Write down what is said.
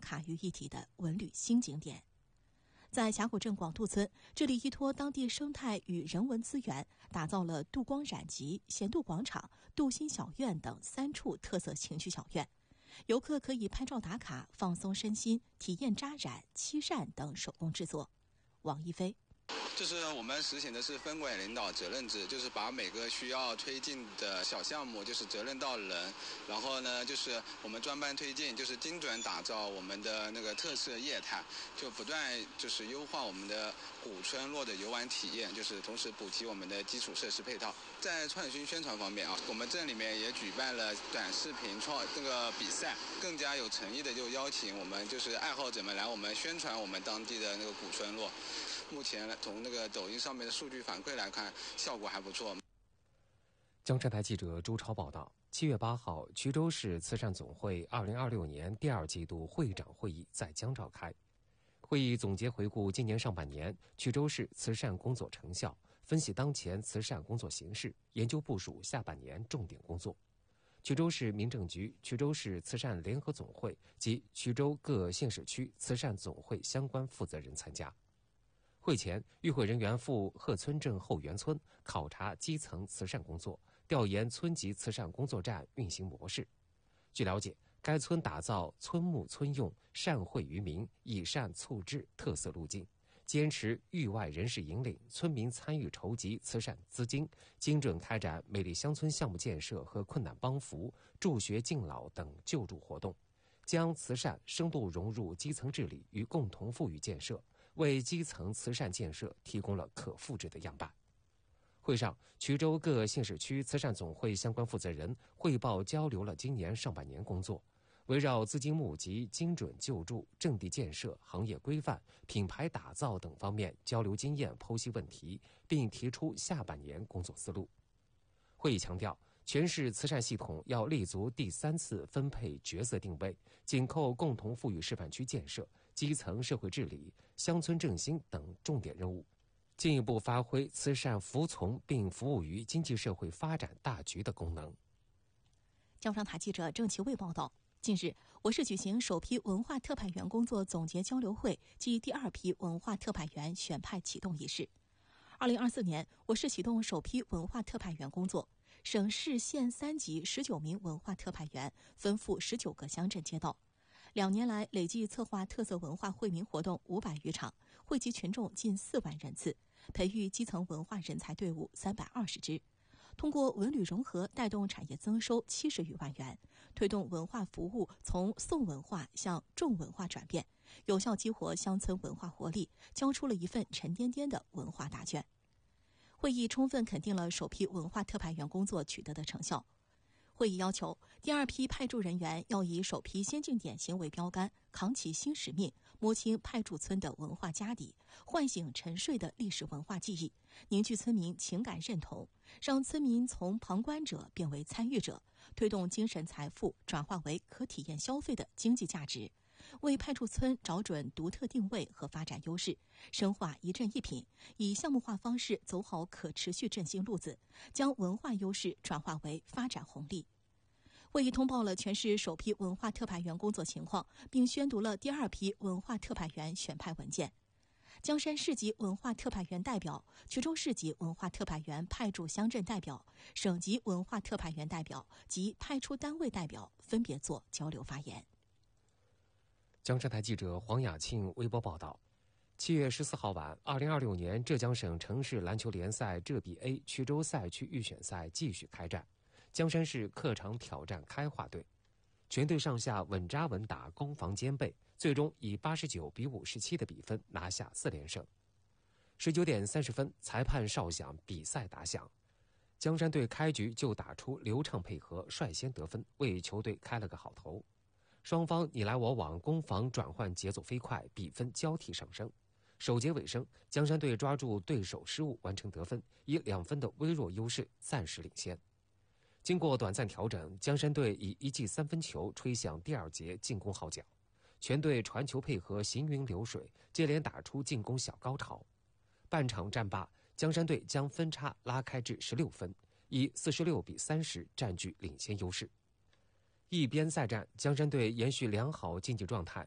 卡于一体的文旅新景点。在峡谷镇广渡村，这里依托当地生态与人文资源，打造了渡光染集、咸渡广场、渡心小院等3处特色情趣小院。游客可以拍照打卡，放松身心，体验扎染、漆扇等手工制作。王一飞。 就是我们实行的是分管领导责任制，就是把每个需要推进的小项目就是责任到人，然后呢就是我们专班推进，就是精准打造我们的那个特色业态，就不断就是优化我们的古村落的游玩体验，就是同时补齐我们的基础设施配套。在创新宣传方面啊，我们镇里面也举办了短视频这个比赛，更加有诚意的就邀请我们就是爱好者们来我们宣传我们当地的那个古村落。目前从那个抖音上面的数据反馈来看，效果还不错。 江浙台记者朱超报道，7月8号，衢州市慈善总会2026年第2季度会长会议在江召开。会议总结回顾今年上半年衢州市慈善工作成效，分析当前慈善工作形势，研究部署下半年重点工作。衢州市民政局、衢州市慈善联合总会及衢州各县市区慈善总会相关负责人参加。会前，与会人员赴鹤村镇后园村考察基层慈善工作，调研村级慈善工作站运行模式。据了解，该村打造村募村用、善惠于民、以善促治特色路径，坚持域外人士引领，村民参与筹集慈善资金，精准开展美丽乡村项目建设和困难帮扶、助学敬老等救助活动，将慈善深度融入基层治理与共同富裕建设，为基层慈善建设提供了可复制的样板。会上，衢州各县市区慈善总会相关负责人汇报交流了今年上半年工作，围绕资金募集、精准救助、阵地建设、行业规范、品牌打造等方面交流经验、剖析问题，并提出下半年工作思路。会议强调，全市慈善系统要立足第3次分配角色定位，紧扣共同富裕示范区建设、基层社会治理、乡村振兴等重点任务，进一步发挥慈善服从并服务于经济社会发展大局的功能。 江商台记者郑其卫报道，近日，我市举行首批文化特派员工作总结交流会暨第2批文化特派员选派启动仪式。2024年，我市启动首批文化特派员工作，省市县3级19名文化特派员分赴19个乡镇街道。2年来，累计策划特色文化惠民活动500余场，惠及群众近4万人次，培育基层文化人才队伍320支。通过文旅融合带动产业增收70余万元，推动文化服务从送文化向重文化转变，有效激活乡村文化活力，交出了一份沉甸甸的文化答卷。会议充分肯定了首批文化特派员工作取得的成效。会议要求，第2批派驻人员要以首批先进典型为标杆，扛起新使命，摸清派驻村的文化家底，唤醒沉睡的历史文化记忆，凝聚村民情感认同，让村民从旁观者变为参与者，推动精神财富转化为可体验消费的经济价值，为派驻村找准独特定位和发展优势，深化一镇一品，以项目化方式走好可持续振兴路子，将文化优势转化为发展红利。会议通报了全市首批文化特派员工作情况，并宣读了第2批文化特派员选派文件。江山市级文化特派员代表、衢州市级文化特派员派驻乡镇代表、省级文化特派员代表及派出单位代表分别作交流发言。 江浙台记者黄雅庆微博报道，7月14号晚，2026年浙江省城市篮球联赛浙 B A 衢州赛区预选赛继续开战。江山市客场挑战开化队，全队上下稳扎稳打，攻防兼备，最终以89-57的比分拿下4连胜。19点30分，裁判哨响，比赛打响。江山队开局就打出流畅配合，率先得分，为球队开了个好头。双方你来我往，攻防转换节奏飞快，比分交替上升。首节尾声，江山队抓住对手失误完成得分，以2分的微弱优势暂时领先。经过短暂调整，江山队以1记3分球吹响第2节进攻号角，全队传球配合行云流水，接连打出进攻小高潮。半场战罢，江山队将分差拉开至16分，以46-30占据领先优势。一边赛战，江山队延续良好竞技状态，